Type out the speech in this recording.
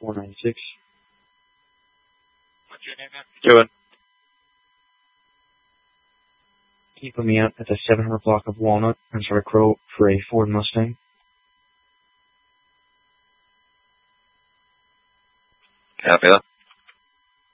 496. What's your name, man? Doing. Can you put me out at the 700 block of Walnut and start a quote for a Ford Mustang? Copy that.